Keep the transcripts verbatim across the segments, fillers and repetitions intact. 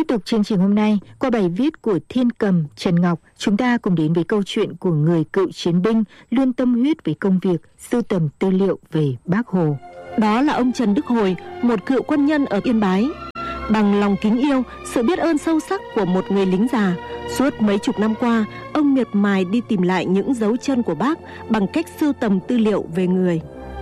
Tiếp tục chương trình hôm nay, qua bài viết của Thiên Cầm Trần Ngọc, chúng ta cùng đến với câu chuyện của người cựu chiến binh luôn tâm huyết với công việc sưu tầm tư liệu về Bác Hồ. Đó là ông Trần Đức Hồi, một cựu quân nhân ở Yên Bái. Bằng lòng kính yêu, sự biết ơn sâu sắc của một người lính già, suốt mấy chục năm qua, ông miệt mài đi tìm lại những dấu chân của Bác bằng cách sưu tầm tư liệu về người.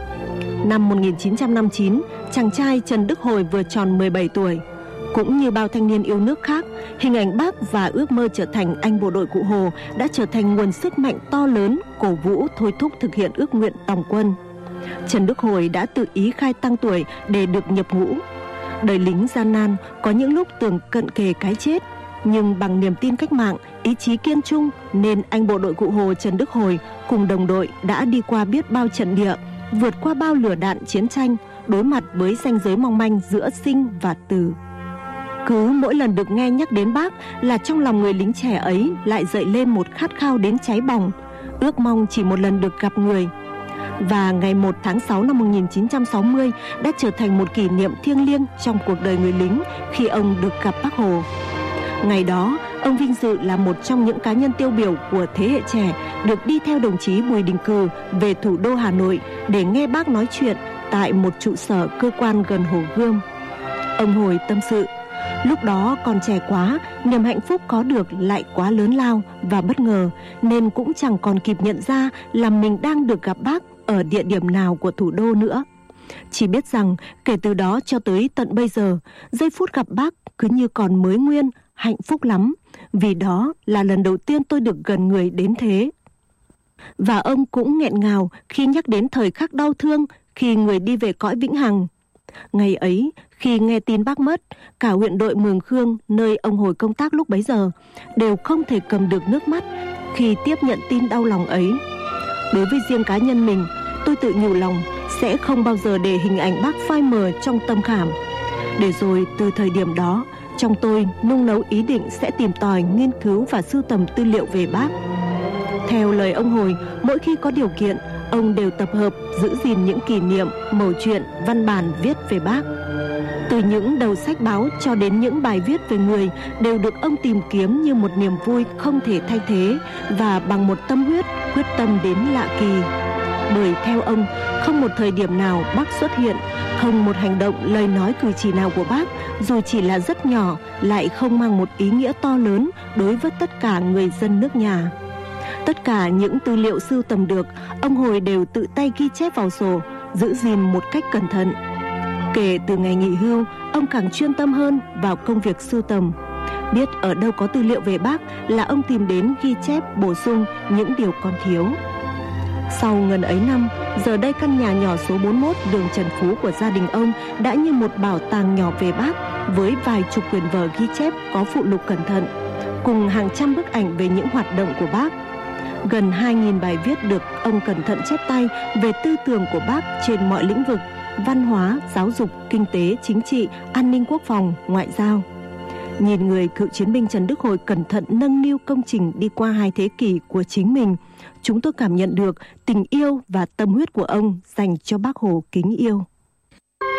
Năm một nghìn chín trăm năm mươi chín, chàng trai Trần Đức Hồi vừa tròn mười bảy tuổi. Cũng như bao thanh niên yêu nước khác, hình ảnh Bác và ước mơ trở thành anh bộ đội Cụ Hồ đã trở thành nguồn sức mạnh to lớn, cổ vũ thôi thúc thực hiện ước nguyện tòng quân. Trần Đức Hồi đã tự ý khai tăng tuổi để được nhập ngũ. Đời lính gian nan, có những lúc tưởng cận kề cái chết, nhưng bằng niềm tin cách mạng, ý chí kiên trung nên anh bộ đội Cụ Hồ Trần Đức Hồi cùng đồng đội đã đi qua biết bao trận địa, vượt qua bao lửa đạn chiến tranh, đối mặt với ranh giới mong manh giữa sinh và tử. Cứ mỗi lần được nghe nhắc đến Bác là trong lòng người lính trẻ ấy lại dậy lên một khát khao đến cháy bỏng, ước mong chỉ một lần được gặp người. Và ngày một tháng sáu năm một nghìn chín trăm sáu mươi đã trở thành một kỷ niệm thiêng liêng trong cuộc đời người lính khi ông được gặp Bác Hồ. Ngày đó, ông vinh dự là một trong những cá nhân tiêu biểu của thế hệ trẻ được đi theo đồng chí Bùi Đình Cừ về thủ đô Hà Nội để nghe Bác nói chuyện tại một trụ sở cơ quan gần Hồ Gươm. Ông Hồi tâm sự, lúc đó còn trẻ quá, niềm hạnh phúc có được lại quá lớn lao và bất ngờ, nên cũng chẳng còn kịp nhận ra là mình đang được gặp Bác ở địa điểm nào của thủ đô nữa. Chỉ biết rằng kể từ đó cho tới tận bây giờ, giây phút gặp Bác cứ như còn mới nguyên, hạnh phúc lắm, vì đó là lần đầu tiên tôi được gần người đến thế. Và ông cũng nghẹn ngào khi nhắc đến thời khắc đau thương khi người đi về cõi vĩnh hằng. Ngày ấy, khi nghe tin Bác mất, cả huyện đội Mường Khương, nơi ông Hồi công tác lúc bấy giờ, đều không thể cầm được nước mắt khi tiếp nhận tin đau lòng ấy. Đối với riêng cá nhân mình, tôi tự nhủ lòng sẽ không bao giờ để hình ảnh Bác phai mờ trong tâm khảm. Để rồi từ thời điểm đó, trong tôi nung nấu ý định sẽ tìm tòi, nghiên cứu và sưu tầm tư liệu về Bác. Theo lời ông Hồi, mỗi khi có điều kiện, ông đều tập hợp, giữ gìn những kỷ niệm, mẩu chuyện, văn bản viết về Bác. Từ những đầu sách báo cho đến những bài viết về người đều được ông tìm kiếm như một niềm vui không thể thay thế và bằng một tâm huyết, quyết tâm đến lạ kỳ. Bởi theo ông, không một thời điểm nào Bác xuất hiện, không một hành động, lời nói cử chỉ nào của Bác, dù chỉ là rất nhỏ, lại không mang một ý nghĩa to lớn đối với tất cả người dân nước nhà. Tất cả những tư liệu sưu tầm được, ông Hồi đều tự tay ghi chép vào sổ, giữ gìn một cách cẩn thận. Kể từ ngày nghỉ hưu, ông càng chuyên tâm hơn vào công việc sưu tầm. Biết ở đâu có tư liệu về Bác là ông tìm đến ghi chép, bổ sung những điều còn thiếu. Sau ngần ấy năm, giờ đây căn nhà nhỏ số bốn mươi mốt đường Trần Phú của gia đình ông đã như một bảo tàng nhỏ về Bác, với vài chục quyển vở ghi chép có phụ lục cẩn thận, cùng hàng trăm bức ảnh về những hoạt động của Bác. Gần hai nghìn bài viết được ông cẩn thận chép tay về tư tưởng của Bác trên mọi lĩnh vực: văn hóa, giáo dục, kinh tế, chính trị, an ninh quốc phòng, ngoại giao. Nhìn người cựu chiến binh Trần Đức Hồi cẩn thận nâng niu công trình đi qua hai thế kỷ của chính mình, chúng tôi cảm nhận được tình yêu và tâm huyết của ông dành cho Bác Hồ kính yêu.